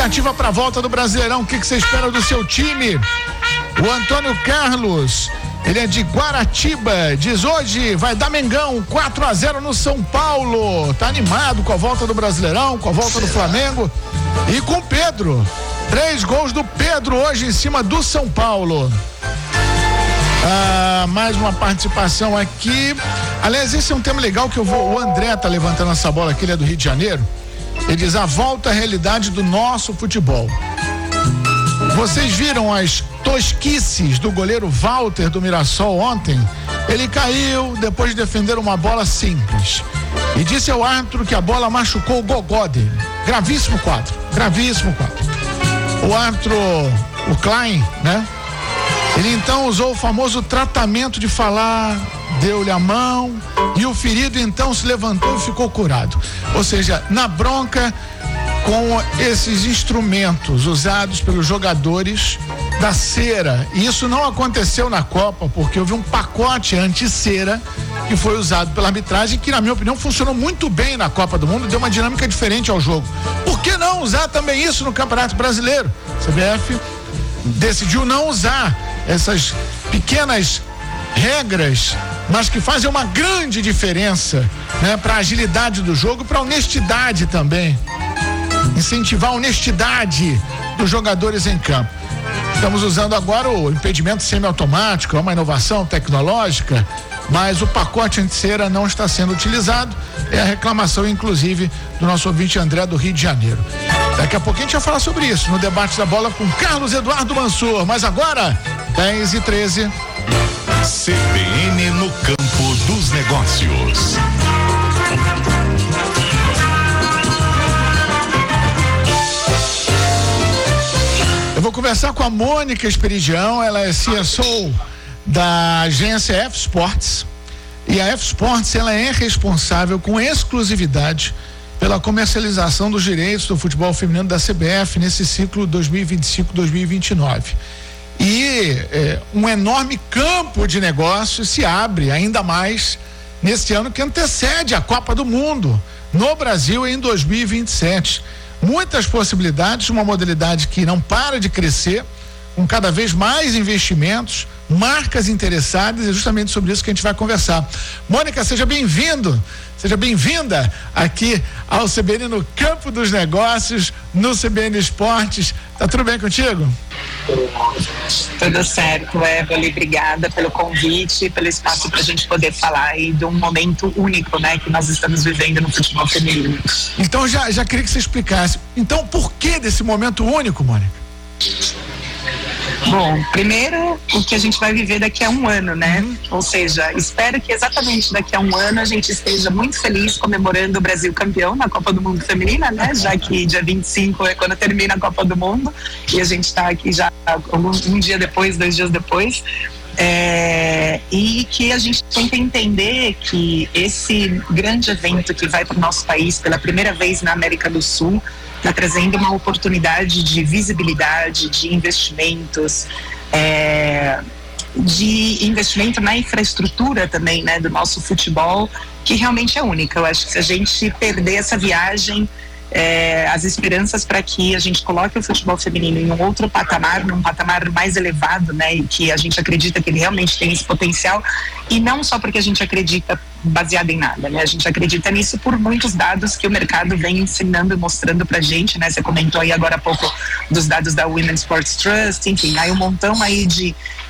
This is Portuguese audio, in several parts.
expectativa para a volta do Brasileirão? O que você espera do seu time? O Antônio Carlos, ele é de Guaratiba, diz: hoje vai dar Mengão, 4-0 no São Paulo. Tá animado com a volta do Brasileirão, com a volta do Flamengo e com o Pedro. 3 gols do Pedro hoje em cima do São Paulo. Mais uma participação aqui. Aliás, esse é um tema legal que o André tá levantando essa bola aqui, ele é do Rio de Janeiro. Ele diz: a volta à realidade do nosso futebol. Vocês viram as tosquices do goleiro Walter do Mirassol ontem? Ele caiu depois de defender uma bola simples e disse ao árbitro que a bola machucou o gogó dele. Gravíssimo quadro. O árbitro, o Klein, né? Ele então usou o famoso tratamento de falar, deu-lhe a mão e o ferido então se levantou e ficou curado. Ou seja, na bronca com esses instrumentos usados pelos jogadores da cera. E isso não aconteceu na Copa, porque houve um pacote anti-cera que foi usado pela arbitragem, que na minha opinião funcionou muito bem na Copa do Mundo, deu uma dinâmica diferente ao jogo. Por que não usar também isso no Campeonato Brasileiro? A CBF decidiu não usar essas pequenas regras, mas que fazem uma grande diferença, né, para a agilidade do jogo e para a honestidade também. Incentivar a honestidade dos jogadores em campo. Estamos usando agora o impedimento semiautomático, é uma inovação tecnológica, mas o pacote anti-cera não está sendo utilizado. É a reclamação, inclusive, do nosso ouvinte André do Rio de Janeiro. Daqui a pouquinho a gente vai falar sobre isso no debate da bola com Carlos Eduardo Mansur. Mas agora, 10h13. CBN no campo dos negócios. Eu vou conversar com a Mônica Esperidião, ela é CSO da agência F Sports, e a F Sports ela é responsável com exclusividade pela comercialização dos direitos do futebol feminino da CBF nesse ciclo 2025-2029. E um enorme campo de negócios se abre ainda mais neste ano que antecede a Copa do Mundo no Brasil em 2027. Muitas possibilidades, uma modalidade que não para de crescer, com cada vez mais investimentos, marcas interessadas, é justamente sobre isso que a gente vai conversar. Mônica, seja bem-vinda aqui ao CBN no Campo dos Negócios, no CBN Esportes. Tá tudo bem contigo? Tudo certo, Évoli, obrigada pelo convite, pelo espaço para a gente poder falar aí de um momento único, né, que nós estamos vivendo no futebol feminino. Então já queria que você explicasse, então por que desse momento único, Mônica? Bom, primeiro, o que a gente vai viver daqui a um ano, né? Ou seja, espero que exatamente daqui a um ano a gente esteja muito feliz comemorando o Brasil campeão na Copa do Mundo Feminina, né? Já que dia 25 é quando termina a Copa do Mundo e a gente está aqui já um dia depois, 2 dias depois. E que a gente tem que entender que esse grande evento que vai para o nosso país pela primeira vez na América do Sul está trazendo uma oportunidade de visibilidade, de investimentos, de investimento na infraestrutura também, né, do nosso futebol, que realmente é única. Eu acho que se a gente perder essa viagem, as esperanças para que a gente coloque o futebol feminino em um outro patamar, num patamar mais elevado, né, e que a gente acredita que ele realmente tem esse potencial, e não só porque a gente acredita baseado em nada, né, a gente acredita nisso por muitos dados que o mercado vem ensinando e mostrando pra gente, né, você comentou aí agora há pouco dos dados da Women's Sports Trust, enfim, aí um montão aí de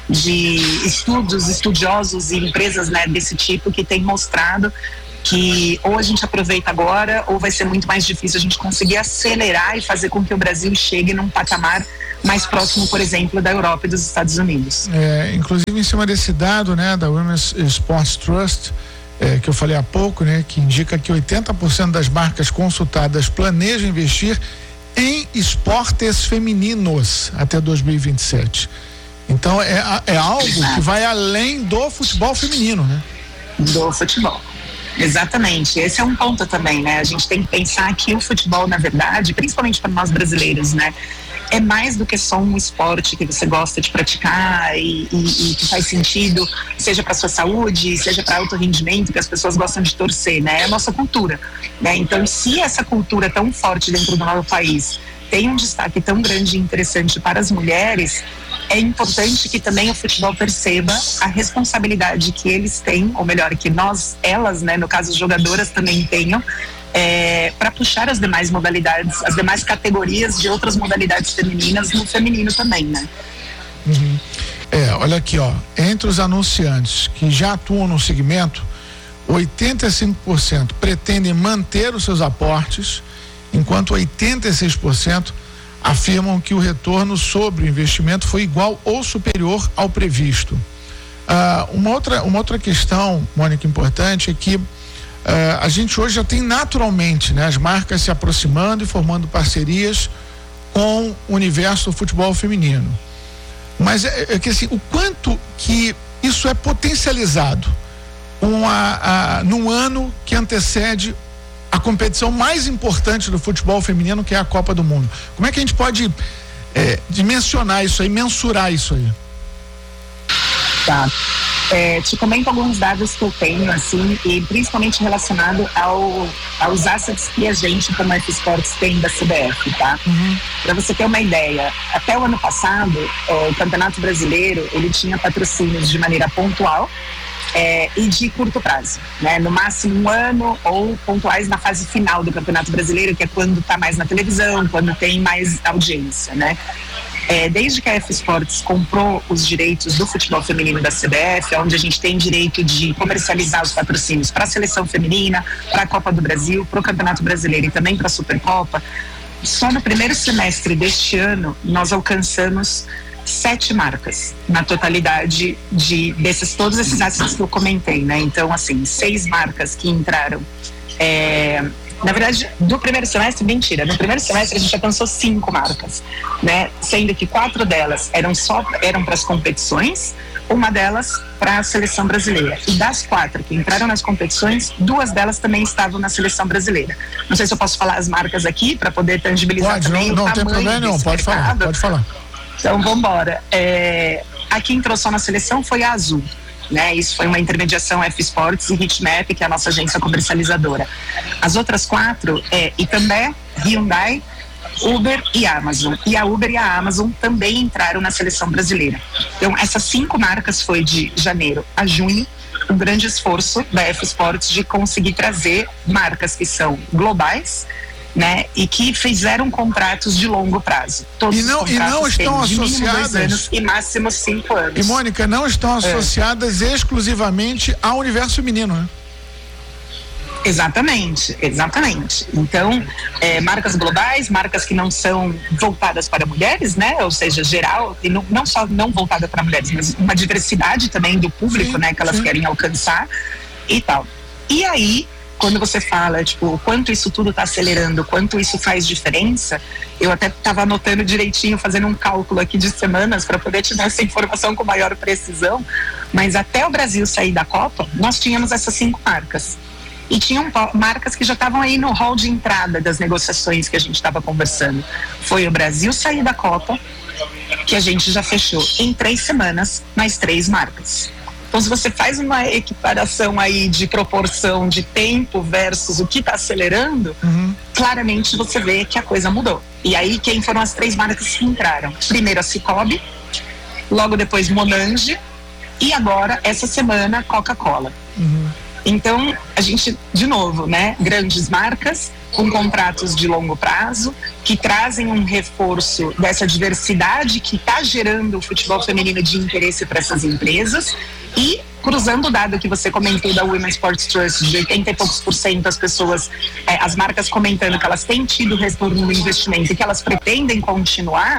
estudiosos e empresas, né, desse tipo que tem mostrado que ou a gente aproveita agora ou vai ser muito mais difícil a gente conseguir acelerar e fazer com que o Brasil chegue num patamar mais próximo, por exemplo, da Europa e dos Estados Unidos. Inclusive em cima desse dado, né, da Women's Sports Trust, que eu falei há pouco, né, que indica que 80% das marcas consultadas planejam investir em esportes femininos até 2027. Então é algo que vai além do futebol feminino, né? Do futebol. Exatamente, esse é um ponto também, né? A gente tem que pensar que o futebol, na verdade, principalmente para nós brasileiros, né, é mais do que só um esporte que você gosta de praticar e que faz sentido, seja para sua saúde, seja para alto rendimento, que as pessoas gostam de torcer, né? É a nossa cultura, né? Então, se essa cultura é tão forte dentro do nosso país tem um destaque tão grande e interessante para as mulheres, é importante que também o futebol perceba a responsabilidade que eles têm, ou melhor, que elas, né, no caso as jogadoras também tenham, para puxar as demais modalidades, as demais categorias de outras modalidades femininas no feminino também, né? Uhum. Olha aqui, ó, entre os anunciantes que já atuam no segmento, 85% pretendem manter os seus aportes, enquanto 86% afirmam que o retorno sobre o investimento foi igual ou superior ao previsto. Uma outra questão, Mônica, importante é que a gente hoje já tem naturalmente, né, as marcas se aproximando e formando parcerias com o universo do futebol feminino. Mas é que assim, o quanto que isso é potencializado num ano que antecede a competição mais importante do futebol feminino, que é a Copa do Mundo. Como é que a gente pode dimensionar isso aí, mensurar isso aí? Tá. Te comento alguns dados que eu tenho, assim, e principalmente relacionado aos assets que a gente, como F-Sports, tem da CBF, tá? Uhum. Para você ter uma ideia, até o ano passado, o Campeonato Brasileiro, ele tinha patrocínios de maneira pontual, e de curto prazo, né? No máximo um ano, ou pontuais na fase final do Campeonato Brasileiro, que é quando está mais na televisão, quando tem mais audiência, né? Desde que a F-Sports comprou os direitos do futebol feminino da CBF, onde a gente tem direito de comercializar os patrocínios para a seleção feminina, para a Copa do Brasil, para o Campeonato Brasileiro e também para a Supercopa, só no primeiro semestre deste ano nós alcançamos 7 marcas na totalidade todos esses assets que eu comentei, né? Então, assim, 6 marcas que entraram. Na verdade, do primeiro semestre, mentira. No primeiro semestre a gente alcançou 5 marcas, né? Sendo que 4 delas eram para as competições, uma delas para a seleção brasileira. E das 4 que entraram nas competições, 2 delas também estavam na seleção brasileira. Não sei se eu posso falar as marcas aqui para poder tangibilizar também o tamanho desse mercado. Não tem problema não, pode falar. Então, vamos embora. A que entrou só na seleção foi a Azul, né? Isso foi uma intermediação F-Sports e Hitmap, que é a nossa agência comercializadora. As outras 4 Itambé, Hyundai, Uber e Amazon. E a Uber e a Amazon também entraram na seleção brasileira. Então, essas 5 marcas foi de janeiro a junho, um grande esforço da F-Sports de conseguir trazer marcas que são globais, né, e que fizeram contratos de longo prazo. Todos e não estão associadas 2 anos e máximo 5 anos. E Mônica, não estão associadas exclusivamente ao universo feminino, né? Exatamente. Então, marcas globais, marcas que não são voltadas para mulheres, né? Ou seja, geral, e não só não voltada para mulheres, mas uma diversidade também do público, sim, né? Que elas querem alcançar e tal. E aí, quando você fala, tipo, quanto isso tudo está acelerando, quanto isso faz diferença, eu até estava anotando direitinho, fazendo um cálculo aqui de semanas para poder te dar essa informação com maior precisão, mas até o Brasil sair da Copa, nós tínhamos essas 5 marcas. E tinham marcas que já estavam aí no hall de entrada das negociações que a gente estava conversando. Foi o Brasil sair da Copa, que a gente já fechou em 3 semanas, mais 3 marcas. Então, se você faz uma equiparação aí de proporção de tempo versus o que está acelerando, claramente você vê que a coisa mudou. E aí, quem foram as 3 marcas que entraram? Primeiro a Cicobi, logo depois Monange e agora, essa semana, Coca-Cola. Então, a gente, de novo, né, grandes marcas com contratos de longo prazo, que trazem um reforço dessa diversidade que está gerando o futebol feminino de interesse para essas empresas. E cruzando o dado que você comentou da Women Sports Trust, de 80 e poucos % as pessoas, as marcas comentando que elas têm tido retorno no investimento e que elas pretendem continuar,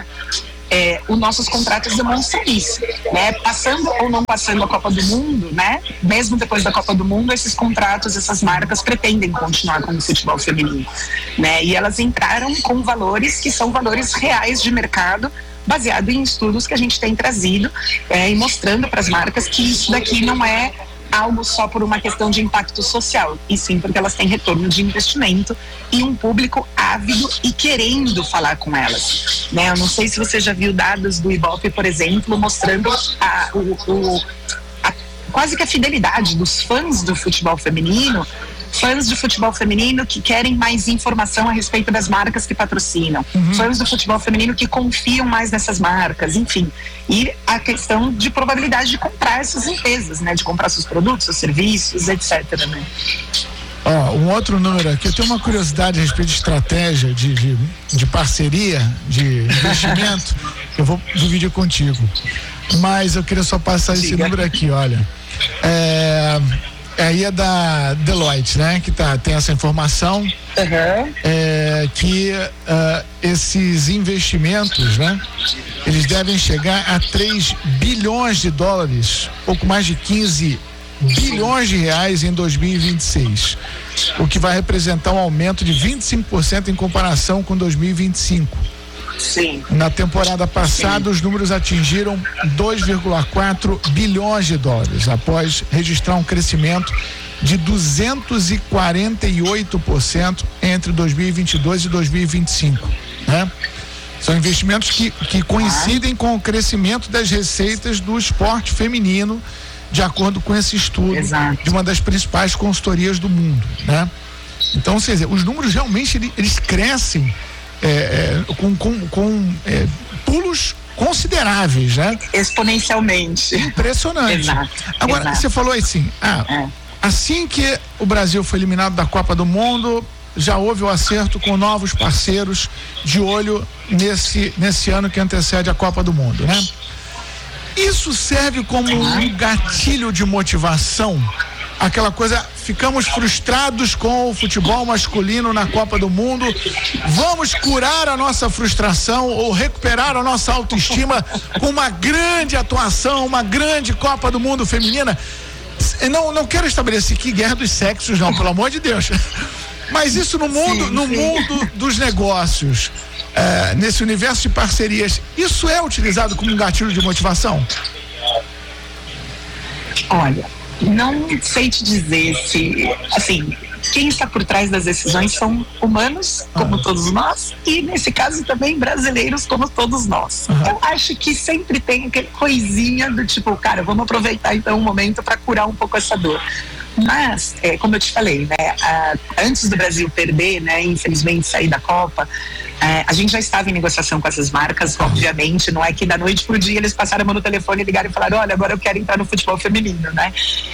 os nossos contratos demonstram isso, né? Passando ou não passando a Copa do Mundo, né? Mesmo depois da Copa do Mundo, esses contratos, essas marcas pretendem continuar com o futebol feminino, né? E elas entraram com valores que são valores reais de mercado, baseado em estudos que a gente tem trazido e mostrando para as marcas que isso daqui não é algo só por uma questão de impacto social, e sim porque elas têm retorno de investimento e um público ávido e querendo falar com elas, né? Eu não sei se você já viu dados do Ibope, por exemplo, mostrando quase que a fidelidade dos fãs do futebol feminino fãs de futebol feminino que querem mais informação a respeito das marcas que patrocinam, fãs do futebol feminino que confiam mais nessas marcas, enfim. E a questão de probabilidade de comprar essas empresas, né? De comprar seus produtos, seus serviços, etc. Né? Um outro número aqui, eu tenho uma curiosidade a respeito de estratégia, de parceria, de investimento, eu vou dividir contigo. Mas eu queria só passar esse número aqui, olha. Aí é da Deloitte, né? Que tem essa informação. Que esses investimentos, né? Eles devem chegar a 3 bilhões de dólares, pouco mais de 15 bilhões de reais em 2026, o que vai representar um aumento de 25% em comparação com 2025. Sim. Na temporada passada, os números atingiram 2,4 bilhões de dólares, após registrar um crescimento de 248% entre 2022 e 2025, né? São investimentos que coincidem com o crescimento das receitas do esporte feminino, de acordo com esse estudo de uma das principais consultorias do mundo, né? Então, quer dizer, os números realmente eles crescem com pulos consideráveis, né? Exponencialmente. Impressionante. Agora, você falou assim, assim que o Brasil foi eliminado da Copa do Mundo, já houve o acerto com novos parceiros de olho nesse ano que antecede a Copa do Mundo, né? Isso serve como um gatilho de motivação? Aquela coisa, ficamos frustrados com o futebol masculino na Copa do Mundo, vamos curar a nossa frustração ou recuperar a nossa autoestima com uma grande atuação, uma grande Copa do Mundo feminina? Não quero estabelecer aqui guerra dos sexos, não, pelo amor de Deus. Mas isso no mundo dos negócios, nesse universo de parcerias, isso é utilizado como um gatilho de motivação? Olha, não sei te dizer se, assim, quem está por trás das decisões são humanos, como todos nós, e nesse caso também brasileiros, como todos nós. Eu acho que sempre tem aquela coisinha do tipo, cara, vamos aproveitar então um momento para curar um pouco essa dor. Mas, como eu te falei, né, antes do Brasil perder, né, infelizmente sair da Copa, a gente já estava em negociação com essas marcas, obviamente, não é que da noite pro dia eles passaram a mão no telefone e ligaram e falaram, olha, agora eu quero entrar no futebol feminino, né?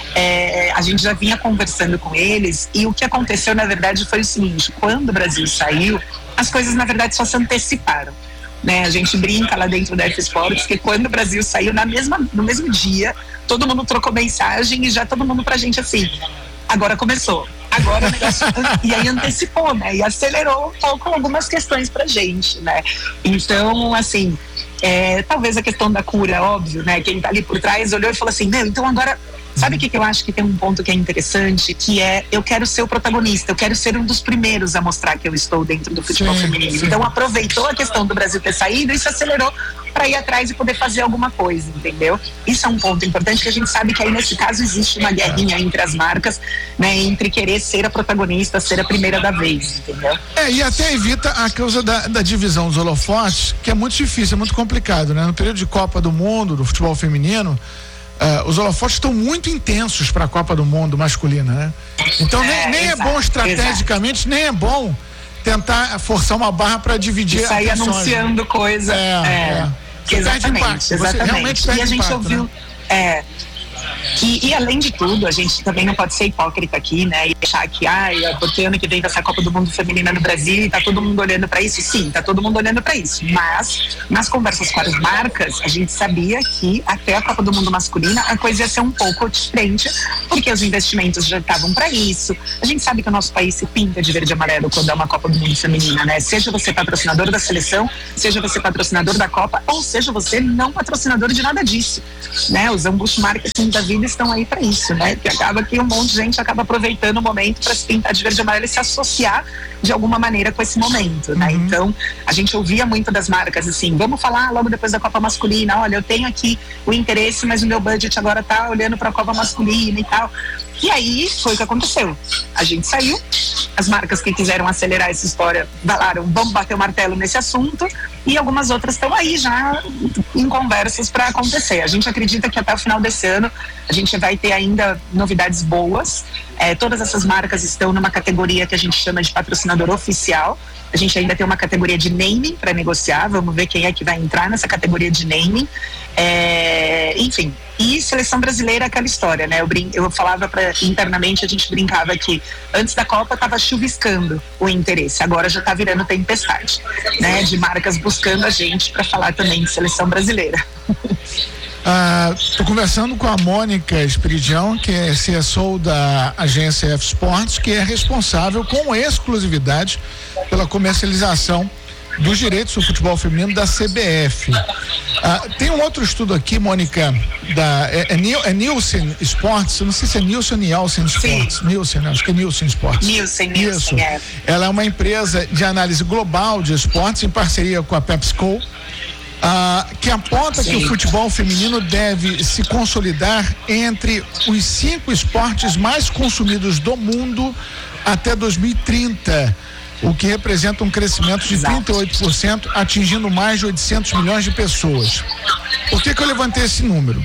A gente já vinha conversando com eles e o que aconteceu, na verdade, foi o seguinte, quando o Brasil saiu, as coisas, na verdade, só se anteciparam. Né, a gente brinca lá dentro da F Sports que quando o Brasil saiu no mesmo dia, todo mundo trocou mensagem e já todo mundo pra gente assim, agora começou, agora o negócio e aí antecipou, né, e acelerou um pouco algumas questões pra gente, né, então assim, talvez a questão da cura, óbvio, né, quem tá ali por trás olhou e falou assim, meu, então agora sabe o que eu acho que tem um ponto que é interessante, que eu quero ser o protagonista, eu quero ser um dos primeiros a mostrar que eu estou dentro do futebol feminino. Sim. Então aproveitou a questão do Brasil ter saído e se acelerou para ir atrás e poder fazer alguma coisa, entendeu? Isso é um ponto importante que a gente sabe que aí nesse caso existe uma guerrinha entre as marcas, né, entre querer ser a protagonista, ser a primeira da vez, entendeu? E até evita a causa da divisão dos holofotes, que é muito difícil, é muito complicado, né? No período de Copa do Mundo, do futebol feminino, os holofotes estão muito intensos para a Copa do Mundo masculina, né? Então nem é bom estrategicamente, nem é bom tentar forçar uma barra para dividir e sair anunciando coisa. Exatamente. Você realmente perde e a gente impacto, ouviu, né? E além de tudo, a gente também não pode ser hipócrita aqui, né? E achar que, porque ano que vem vai ser a Copa do Mundo Feminina no Brasil e tá todo mundo olhando para isso. Sim, tá todo mundo olhando para isso. Mas, nas conversas com as marcas, a gente sabia que até a Copa do Mundo Masculina a coisa ia ser um pouco diferente, porque os investimentos já estavam para isso. A gente sabe que o nosso país se pinta de verde e amarelo quando é uma Copa do Mundo Feminina, né? Seja você patrocinador da seleção, seja você patrocinador da Copa, ou seja você não patrocinador de nada disso, né? Os ambush marketing da vida estão aí para isso, né? Que acaba que um monte de gente acaba aproveitando o momento para se pintar de verde e amarelo e se associar de alguma maneira com esse momento, né? Então, a gente ouvia muito das marcas assim, vamos falar logo depois da Copa Masculina, olha, eu tenho aqui o interesse, mas o meu budget agora tá olhando para a Copa Masculina e tal. E aí, foi o que aconteceu. A gente saiu, As marcas que quiseram acelerar essa história falaram, vamos bater o martelo nesse assunto, e algumas outras estão aí já em conversas para acontecer. A gente acredita que até o final desse ano a gente vai ter ainda novidades boas. Todas essas marcas estão numa categoria que a gente chama de patrocinador oficial. A gente ainda tem uma categoria de naming para negociar, vamos ver quem é que vai entrar nessa categoria de naming. Enfim, e seleção brasileira é aquela história, né? Eu falava internamente, a gente brincava que antes da Copa estava chuviscando o interesse, agora já está virando tempestade, né? De marcas buscando a gente para falar também de seleção brasileira. Estou conversando com a Mônica Espiridião, que é CSO da agência F Sports, que é responsável com exclusividade pela comercialização dos direitos do futebol feminino da CBF. Tem um outro estudo aqui, Mônica, é Nielsen Sports, não sei se é Nielsen ou Nielsen Sports. Sim. Nielsen, acho que é Nielsen Sports. Nielsen, é. Ela é uma empresa de análise global de esportes em parceria com a PepsiCo, que aponta que o futebol feminino deve se consolidar entre os 5 esportes mais consumidos do mundo até 2030, o que representa um crescimento de 38%, atingindo mais de 800 milhões de pessoas. Por que eu levantei esse número?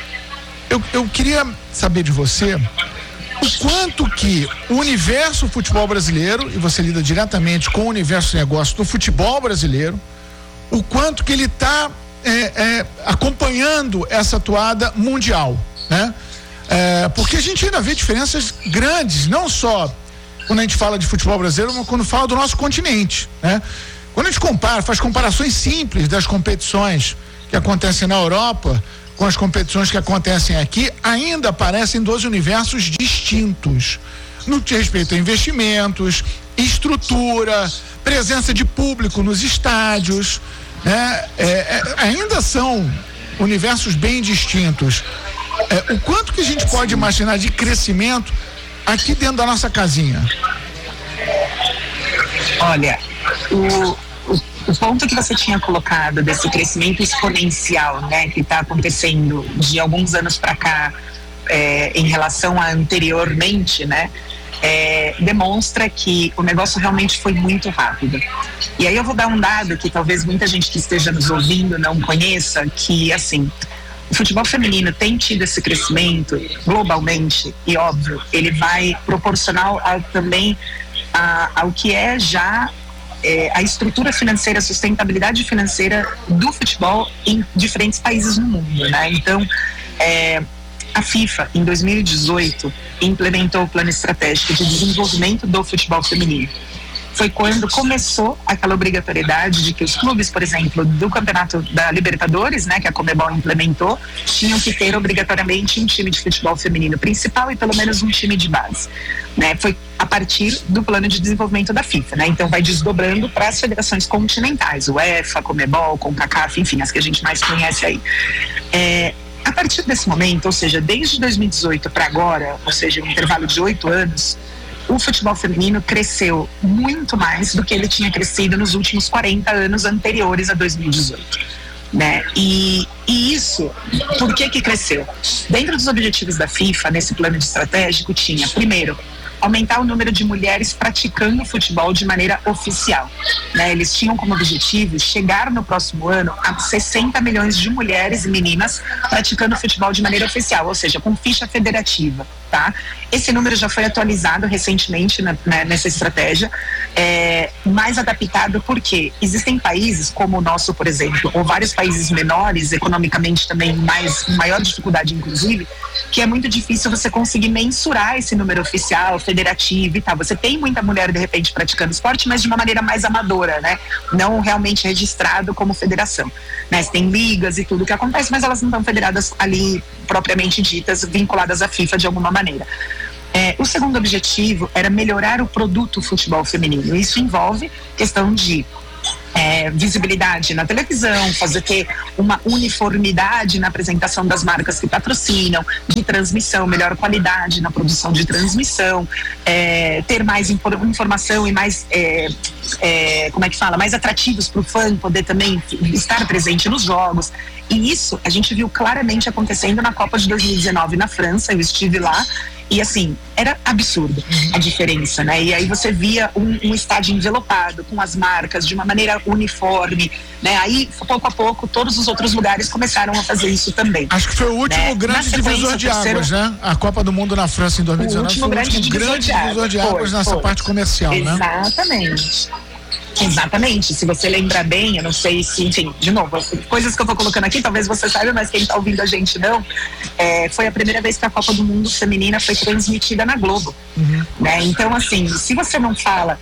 Eu queria saber de você o quanto que o universo futebol brasileiro, e você lida diretamente com o universo de negócio do futebol brasileiro, o quanto que ele está acompanhando essa toada mundial, né? Porque a gente ainda vê diferenças grandes, não só quando a gente fala de futebol brasileiro, mas quando fala do nosso continente, né? Quando a gente faz comparações simples das competições que acontecem na Europa com as competições que acontecem aqui, ainda aparecem 2 universos distintos no que diz respeito a investimentos, estrutura, presença de público nos estádios, né? Ainda são universos bem distintos. O quanto que a gente pode imaginar de crescimento aqui dentro da nossa casinha? Olha, o ponto que você tinha colocado desse crescimento exponencial, né, que está acontecendo de alguns anos para cá, em relação a anteriormente, né, demonstra que o negócio realmente foi muito rápido. E aí eu vou dar um dado que talvez muita gente que esteja nos ouvindo não conheça, que assim, o futebol feminino tem tido esse crescimento globalmente, e óbvio, ele vai proporcional também ao que é já a estrutura financeira, a sustentabilidade financeira do futebol em diferentes países no mundo, né? Então, a FIFA, em 2018, implementou o Plano Estratégico de Desenvolvimento do Futebol Feminino. Foi quando começou aquela obrigatoriedade de que os clubes, por exemplo, do Campeonato da Libertadores, né, que a Conmebol implementou, tinham que ter obrigatoriamente um time de futebol feminino principal e pelo menos um time de base, né? Foi a partir do plano de desenvolvimento da FIFA, né? Então vai desdobrando para as federações continentais, UEFA, Conmebol, CONCACAF, enfim, as que a gente mais conhece aí. A partir desse momento, ou seja, desde 2018 para agora, ou seja, um intervalo de 8 anos, o futebol feminino cresceu muito mais do que ele tinha crescido nos últimos 40 anos anteriores a 2018, né? E isso, por que cresceu? Dentro dos objetivos da FIFA, nesse plano estratégico, tinha, primeiro, aumentar o número de mulheres praticando futebol de maneira oficial, né? Eles tinham como objetivo chegar no próximo ano a 60 milhões de mulheres e meninas praticando futebol de maneira oficial, ou seja, com ficha federativa, tá? Esse número já foi atualizado recentemente nessa estratégia, mais adaptado, porque existem países como o nosso, por exemplo, ou vários países menores, economicamente também maior dificuldade inclusive, que é muito difícil você conseguir mensurar esse número oficial, federativo e tal. Você tem muita mulher de repente praticando esporte, mas de uma maneira mais amadora, né? Não realmente registrado como federação, né? Você tem ligas e tudo que acontece, mas elas não estão federadas ali propriamente ditas, vinculadas à FIFA de alguma maneira. O segundo objetivo era melhorar o produto futebol feminino. Isso envolve questão de visibilidade na televisão, ter uma uniformidade na apresentação das marcas que patrocinam, de transmissão, melhor qualidade na produção de transmissão, ter mais informação e mais, mais atrativos para o fã poder também estar presente nos jogos. E isso a gente viu claramente acontecendo na Copa de 2019 na França. Eu estive lá E assim, era absurdo a diferença, né? E aí você via um estádio envelopado com as marcas de uma maneira uniforme, né? Aí, pouco a pouco, todos os outros lugares começaram a fazer isso também. Acho que foi o último grande divisor de águas, né? A Copa do Mundo na França em 2019 o último grande divisor de águas nessa parte comercial, né? Exatamente, se você lembrar bem, eu não sei se, enfim, de novo, coisas que eu vou colocando aqui, talvez você saiba, mas quem tá ouvindo a gente não, foi a primeira vez que a Copa do Mundo feminina foi transmitida na Globo, né? Então, assim, se você não fala,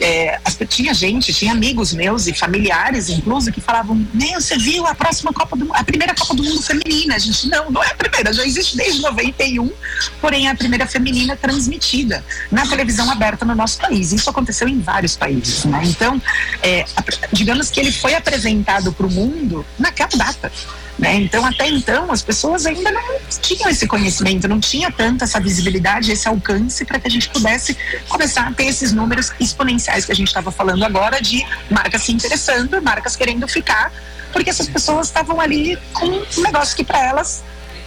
tinha amigos meus e familiares, inclusive, que falavam, você viu a primeira Copa do Mundo feminina? A gente, não é a primeira, já existe desde 91, porém é a primeira feminina transmitida na televisão aberta no nosso país. Isso aconteceu em vários países, né? Então, digamos que ele foi apresentado para o mundo naquela data. Né? Então, até então, as pessoas ainda não tinham esse conhecimento, não tinha tanta essa visibilidade, esse alcance para que a gente pudesse começar a ter esses números exponenciais que a gente estava falando agora, de marcas se interessando, marcas querendo ficar, porque essas pessoas estavam ali com um negócio que para elas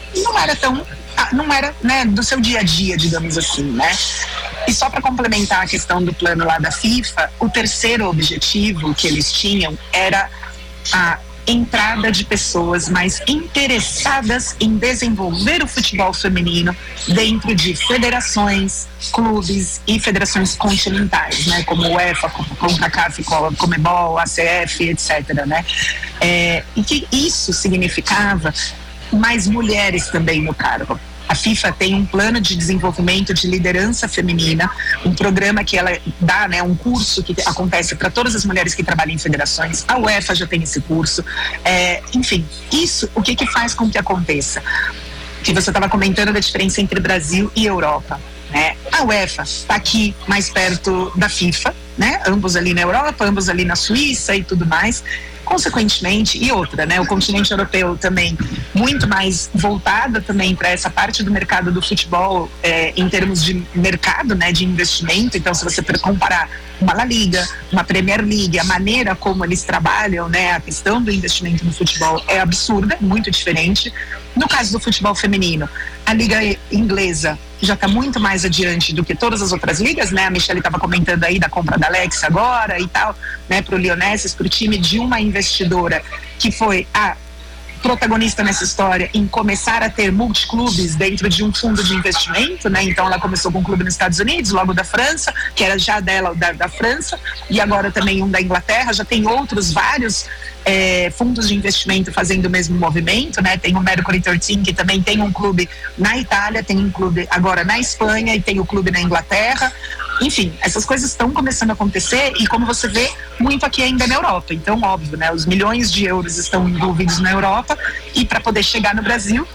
não era, né, do seu dia a dia, digamos assim, né? E só para complementar a questão do plano lá da FIFA, o terceiro objetivo que eles tinham era a entrada de pessoas mais interessadas em desenvolver o futebol feminino dentro de federações, clubes e federações continentais, né, como o UEFA, CONCACAF, Comebol, ACF, etc., né? E que isso significava mais mulheres também no cargo. A FIFA tem um plano de desenvolvimento de liderança feminina, um programa que ela dá, né, um curso que acontece para todas as mulheres que trabalham em federações. A UEFA já tem esse curso. Enfim, isso o que faz com que aconteça? Que você estava comentando da diferença entre Brasil e Europa, né? A UEFA está aqui mais perto da FIFA, né? Ambos ali na Europa, ambos ali na Suíça e tudo mais. Consequentemente, e outra, né? O continente europeu também muito mais voltada também para essa parte do mercado do futebol, em termos de mercado, né? De investimento. Então, se você comparar uma La Liga, uma Premier League, a maneira como eles trabalham, né? A questão do investimento no futebol é absurda, muito diferente. No caso do futebol feminino, a Liga Inglesa já está muito mais adiante do que todas as outras ligas, né? A Michelle estava comentando aí da compra da Alex agora e tal, né? Para o Lionesses, para o time de uma investidora que foi a protagonista nessa história em começar a ter multiclubes dentro de um fundo de investimento, né? Então ela começou com um clube nos Estados Unidos, logo da França, que era já dela, da França, e agora também um da Inglaterra. Já tem outros vários fundos de investimento fazendo o mesmo movimento, né? Tem o Mercury 13, que também tem um clube na Itália, tem um clube agora na Espanha e tem o clube na Inglaterra. Enfim, essas coisas estão começando a acontecer e, como você vê, muito aqui ainda na Europa. Então, óbvio, né? Os milhões de euros estão envolvidos na Europa e para poder chegar no Brasil,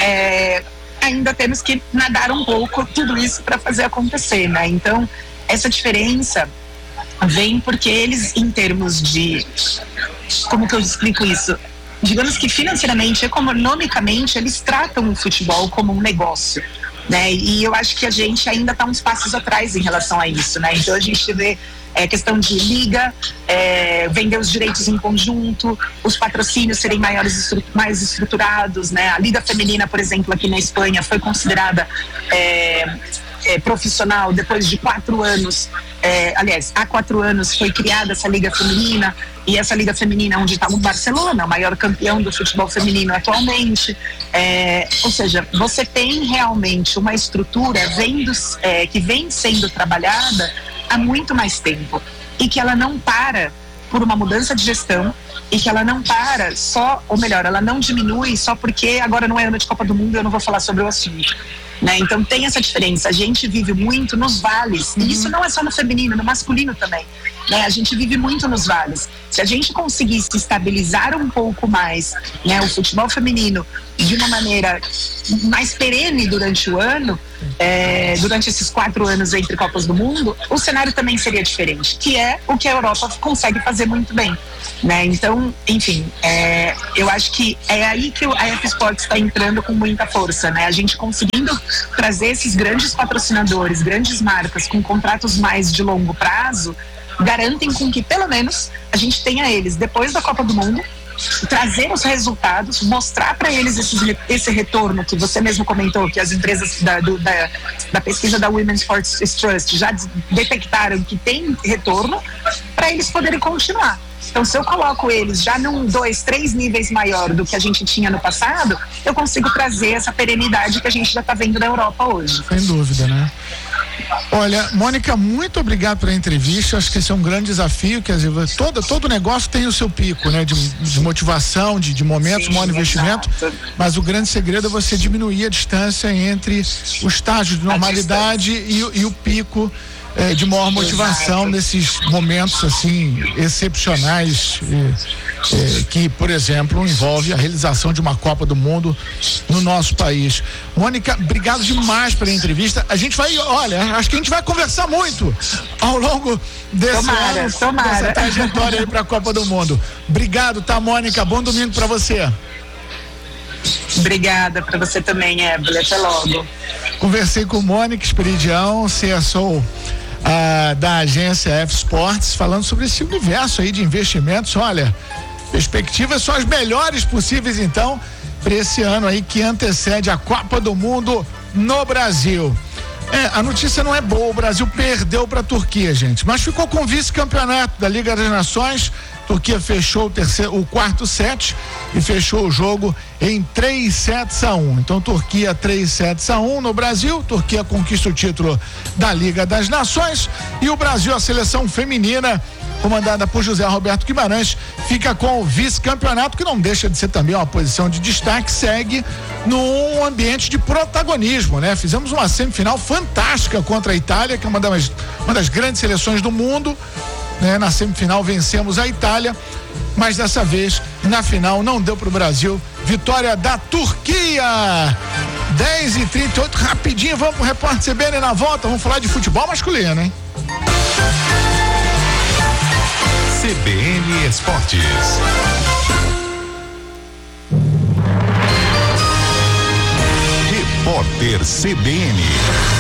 ainda temos que nadar um pouco tudo isso para fazer acontecer, né? Então, essa diferença vem porque eles, em termos de... Como que eu explico isso? Digamos que financeiramente, economicamente, eles tratam o futebol como um negócio, né? E eu acho que a gente ainda está uns passos atrás em relação a isso, né? Então a gente vê questão de liga, vender os direitos em conjunto, os patrocínios serem mais estruturados, né? A liga feminina, por exemplo, aqui na Espanha foi considerada profissional depois de 4 anos. Aliás, há 4 anos foi criada essa liga feminina, e essa liga feminina onde está o Barcelona, o maior campeão do futebol feminino atualmente. Ou seja, você tem realmente uma estrutura que vem sendo trabalhada há muito mais tempo e que ela não para por uma mudança de gestão, e que ela não para só, ou melhor, ela não diminui só porque agora não é ano de Copa do Mundo e eu não vou falar sobre o assunto, né? Então tem essa diferença. A gente vive muito nos vales, e isso não é só no feminino, no masculino também, né? A gente vive muito nos vales. Se a gente conseguisse estabilizar um pouco mais, né, o futebol feminino de uma maneira mais perene durante o ano, durante esses 4 anos entre Copas do Mundo, o cenário também seria diferente, que é o que a Europa consegue fazer muito bem, né? Então, enfim, eu acho que é aí que a F Sports está entrando com muita força, né? A gente conseguindo trazer esses grandes patrocinadores, grandes marcas com contratos mais de longo prazo, garantem com que pelo menos a gente tenha eles depois da Copa do Mundo, trazer os resultados, mostrar para eles esse retorno que você mesmo comentou, que as empresas da pesquisa da Women's Sports Trust já detectaram que tem retorno, para eles poderem continuar. Então, se eu coloco eles já num 2, 3 níveis maior do que a gente tinha no passado, eu consigo trazer essa perenidade que a gente já está vendo na Europa hoje. Sem dúvida, né? Olha, Mônica, muito obrigado pela entrevista. Acho que esse é um grande desafio, quer dizer, todo negócio tem o seu pico, né? De motivação, de momentos, maior investimento, mas o grande segredo é você diminuir a distância entre o estágio de normalidade e o pico de maior motivação nesses momentos assim excepcionais que, por exemplo, envolve a realização de uma Copa do Mundo no nosso país. Mônica, obrigado demais pela entrevista. A gente vai, olha, acho que a gente vai conversar muito ao longo desse ano, dessa trajetória aí para a Copa do Mundo. Obrigado, tá, Mônica? Bom domingo para você. Obrigada para você também, Ébole. Até logo. Conversei com Mônica Esperidião, CSO da agência F Sports, falando sobre esse universo aí de investimentos. Olha, perspectivas são as melhores possíveis, então, para esse ano aí que antecede a Copa do Mundo no Brasil. A notícia não é boa, o Brasil perdeu para a Turquia, gente, mas ficou com vice-campeonato da Liga das Nações. Turquia fechou o quarto set e fechou o jogo em 3-1. Então, Turquia 3-1 no Brasil. Turquia conquista o título da Liga das Nações e o Brasil, a seleção feminina, comandada por José Roberto Guimarães, fica com o vice-campeonato, que não deixa de ser também uma posição de destaque, segue num ambiente de protagonismo, né? Fizemos uma semifinal fantástica contra a Itália, que é uma das grandes seleções do mundo, né? Na semifinal vencemos a Itália, mas dessa vez na final não deu para o Brasil. Vitória da Turquia. 10h38, rapidinho, vamos pro Repórter CBN na volta. Vamos falar de futebol masculino, hein? CBN Esportes. Repórter CBN.